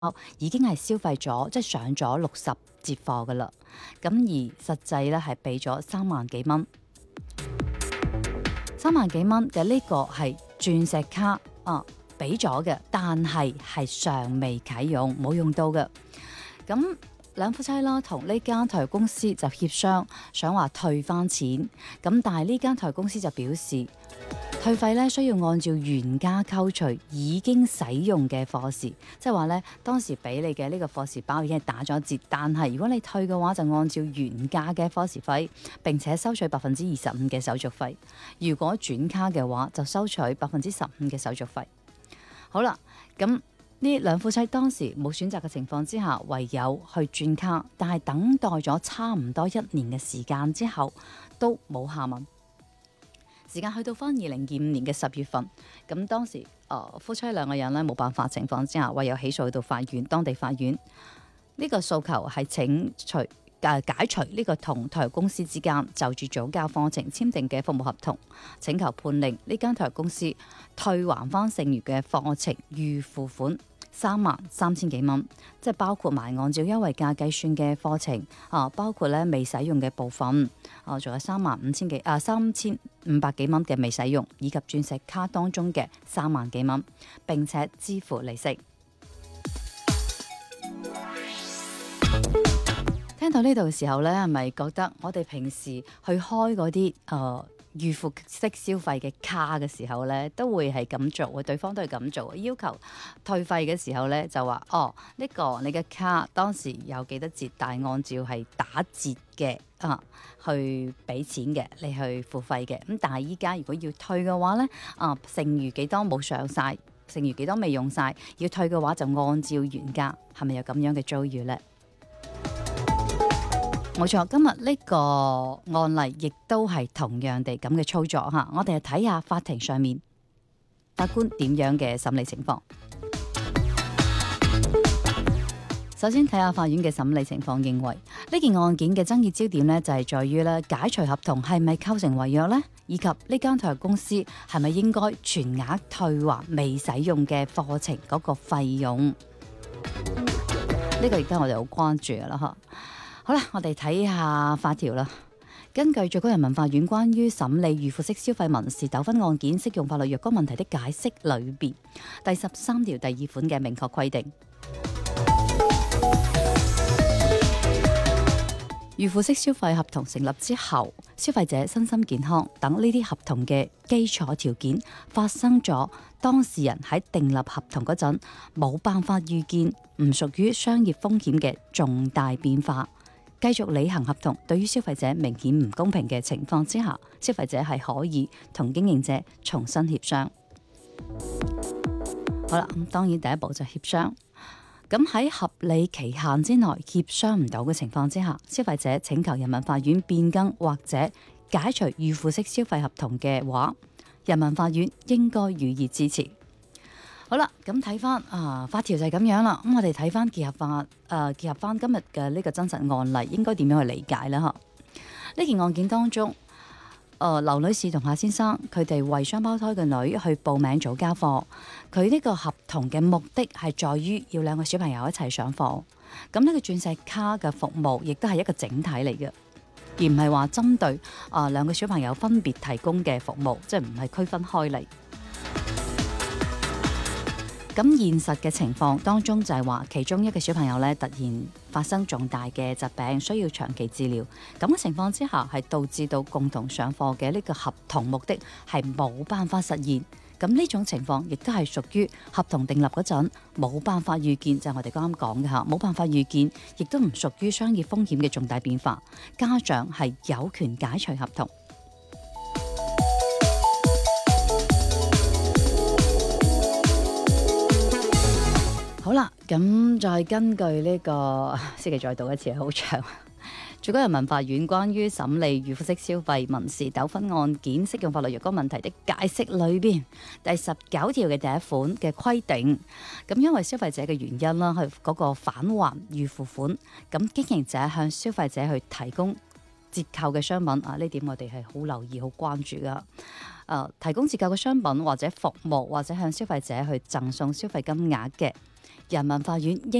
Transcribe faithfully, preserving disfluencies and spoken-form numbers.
已經係消費咗，即係上咗六十折貨噶啦。咁而實際咧係俾咗三萬幾蚊，三萬幾蚊嘅呢個係鑽石卡啊，俾咗嘅，但係係尚未啟用，冇用到嘅。咁兩夫妻啦，同呢間台公司就協商，想話退翻錢。咁但係呢間台公司就表示，退費咧需要按照原價扣除已經使用嘅課時，即係話咧當時俾你嘅呢個課時包已經係打咗折，但係如果你退嘅話，就按照原價嘅課時費，並且收取百分之二十五嘅手續費。如果轉卡嘅話，就收取百分之十五嘅手續費。好啦，咁呢兩夫妻當時冇選擇嘅情況之下，唯有去轉卡，但係等待咗差唔多一年嘅時間之後，都冇下文。時間去到翻二零二五年嘅十月份，咁當時誒、呃、夫妻兩個人咧冇辦法情況之下，唯有起訴去到法院，當地法院呢、呢個訴求係請除誒、呃、解除呢個同台公司之間就住早教課程簽訂嘅服務合同，請求判令呢間台公司退還翻剩餘嘅課程預付款三萬三千幾蚊，即係包括埋按照優惠價計算嘅課程啊，包括咧未使用嘅部分啊，仲有三萬五千幾啊三千五百幾蚊嘅未使用，以及鑽石卡當中嘅三萬幾蚊，並且支付利息。聽到呢度嘅時候咧，係咪覺得我哋平時去開嗰啲誒預付式消費嘅卡嘅時候咧，都會係咁做嘅，對方都係咁做，要求退費嘅時候咧就話哦，呢、這個你嘅卡當時有幾多折，但係按照係打折嘅啊去俾錢嘅，你去付費嘅。咁但係依家如果要退嘅話咧，啊剩餘幾多冇上晒，剩餘幾多未用晒，要退嘅話就按照原價，係咪有咁樣嘅遭遇呢？冇錯，今日呢個案例亦都係同樣地咁嘅操作吓，我哋睇下法庭上面法官點樣嘅審理情況。首先睇下法院嘅審理情況，認為呢件案件嘅爭議焦點呢，就係在於咧解除合同係咪構成違約呢？以及呢間台公司係咪應該全額退還未使用嘅課程嗰個費用？呢、這個亦都係我哋好關注噶啦吓。好啦，我哋睇下法條啦。根據最高人民法院關於審理預付式消費民事糾紛案件適用法律若干問題的解釋裏邊，第十三條第二款嘅明確規定，預付式消費合同成立之後，消費者身心健康等呢啲合同嘅基礎條件發生咗，當事人喺訂立合同嗰陣冇辦法預見，唔屬於商業風險嘅重大變化，繼續履行合同，對於消費者明顯唔公平嘅情況之下，消費者係可以同經營者重新協商。好啦，咁當然第一步就協商。咁喺合理期限之內協商唔到嘅情況之下，消費者請求人民法院變更或者解除預付式消費合同嘅話，人民法院應該予以支持。好啦，咁睇翻啊法條就係咁樣啦。咁我哋睇翻結合法誒、呃、結合翻今日嘅呢個真實案例，應該點樣去理解呢？吓，呢件案件當中，誒、呃、劉女士同夏先生佢哋為雙胞胎嘅女去報名早交課，佢呢個合同嘅目的係在於要兩個小朋友一齊上課。咁呢個鑽石卡嘅服務亦都係一個整體嚟嘅，而唔係話針對啊兩、呃、個小朋友分別提供嘅服務，即係唔係區分開嚟。咁現實嘅情況當中就係話，其中一個小朋友咧突然發生重大嘅疾病，需要長期治療。咁嘅情況之下，係導致到共同上課嘅呢個合同目的係冇辦法實現。咁呢種情況亦都係屬於合同訂立嗰陣冇辦法預見，就係我哋剛剛講嘅吓，冇辦法預見，亦都唔屬於商業風險嘅重大變化。家長係有權解除合同。好啦，咁再根據呢、這個，先期再讀一次，好長。最高人民法院關於審理預付式消費民事糾紛案件適用法律若干問題的解釋裏邊，第十九條嘅第一款嘅規定，咁因為消費者嘅原因啦，去嗰個返還預付款，咁經營者向消費者去提供折扣嘅商品啊，呢點我哋係好留意、好關注噶。誒、 呃、提供折扣嘅商品或者服務，或者向消費者去贈送消費金額嘅，人民法院應